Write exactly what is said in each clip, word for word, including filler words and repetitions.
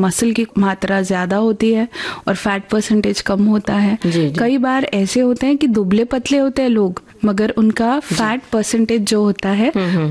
Muscle की मात्रा ज्यादा होती है और फैट परसेंटेज कम होता है। जी, जी. कई बार ऐसे होते हैं कि दुबले पतले होते हैं लोग, मगर उनका फैट परसेंटेज जो होता है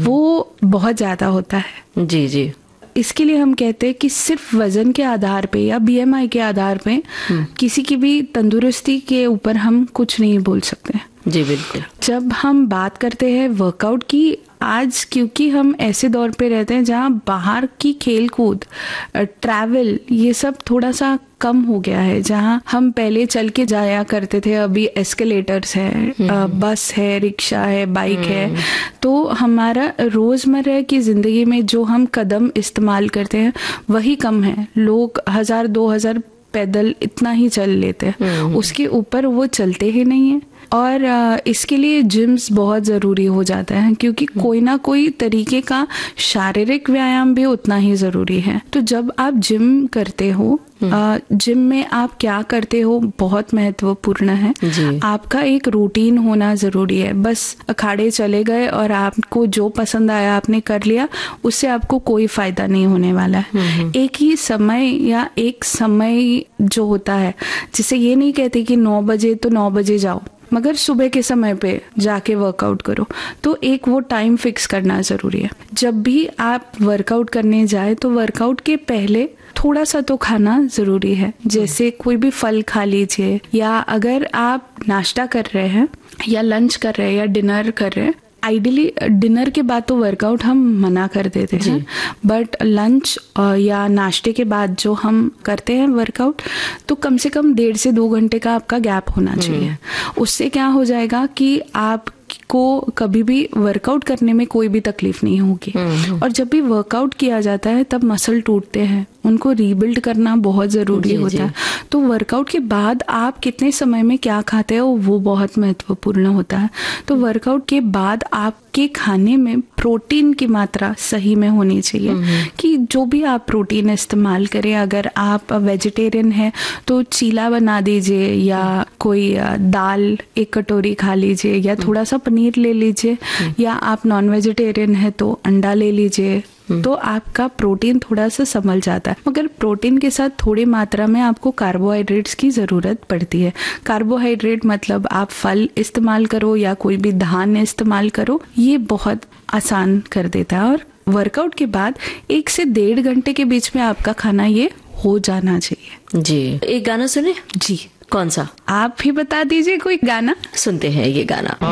वो बहुत ज्यादा होता है। जी जी इसके लिए हम कहते हैं कि सिर्फ वजन के आधार पे या बीएमआई के आधार पे किसी की भी तंदुरुस्ती के ऊपर हम कुछ नहीं बोल सकते। जी बिल्कुल। जब हम बात करते हैं वर्कआउट की, आज क्योंकि हम ऐसे दौर पे रहते हैं जहाँ बाहर की खेल कूद, ट्रैवल, ये सब थोड़ा सा कम हो गया है। जहाँ हम पहले चल के जाया करते थे, अभी एस्केलेटर्स है, बस है, रिक्शा है, बाइक है। तो हमारा रोजमर्रा की जिंदगी में जो हम कदम इस्तेमाल करते हैं वही कम है। लोग हजार दो हजार पैदल इतना ही चल लेते हैं, उसके ऊपर वो चलते ही नहीं है। और इसके लिए जिम्स बहुत ज़रूरी हो जाता है, क्योंकि कोई ना कोई तरीके का शारीरिक व्यायाम भी उतना ही ज़रूरी है। तो जब आप जिम करते हो, जिम में आप क्या करते हो बहुत महत्वपूर्ण है। आपका एक रूटीन होना ज़रूरी है। बस अखाड़े चले गए और आपको जो पसंद आया आपने कर लिया, उससे आपको कोई फायदा नहीं होने वाला है। एक ही समय या एक समय जो होता है, जिसे ये नहीं कहते कि नौ बजे तो नौ बजे जाओ, मगर सुबह के समय पे जाके वर्कआउट करो। तो एक वो टाइम फिक्स करना जरूरी है। जब भी आप वर्कआउट करने जाए तो वर्कआउट के पहले थोड़ा सा तो खाना जरूरी है। जैसे कोई भी फल खा लीजिए, या अगर आप नाश्ता कर रहे हैं या लंच कर रहे हैं या डिनर कर रहे हैं, आइडियली डिनर के बाद तो वर्कआउट हम मना कर देते हैं, बट लंच या नाश्ते के बाद जो हम करते हैं वर्कआउट, तो कम से कम डेढ़ से दो घंटे का आपका गैप होना चाहिए। उससे क्या हो जाएगा कि आप को कभी भी वर्कआउट करने में कोई भी तकलीफ नहीं होगी। और जब भी वर्कआउट किया जाता है तब मसल टूटते हैं, उनको रीबिल्ड करना बहुत जरूरी जी, होता जी. है। तो वर्कआउट के बाद आप कितने समय में क्या खाते हो वो बहुत महत्वपूर्ण होता है। तो वर्कआउट के बाद आपके खाने में प्रोटीन की मात्रा सही में होनी चाहिए, कि जो भी आप प्रोटीन इस्तेमाल करें। अगर आप वेजिटेरियन हैं तो चीला बना दीजिए, या कोई दाल एक कटोरी खा लीजिए, या थोड़ा सा पनीर ले लीजिए, या आप नॉन वेजिटेरियन है तो अंडा ले लीजिए। तो आपका प्रोटीन थोड़ा सा संभल जाता है। मगर प्रोटीन के साथ थोड़ी मात्रा में आपको कार्बोहाइड्रेट्स की जरूरत पड़ती है। कार्बोहाइड्रेट मतलब आप फल इस्तेमाल करो या कोई भी धान इस्तेमाल करो, ये बहुत आसान कर देता है। और वर्कआउट के बाद एक से डेढ़ घंटे के बीच में आपका खाना ये हो जाना चाहिए। जी, एक गाना सुने? जी। कौन सा? आप ही बता दीजिए कोई गाना। सुनते हैं ये गाना।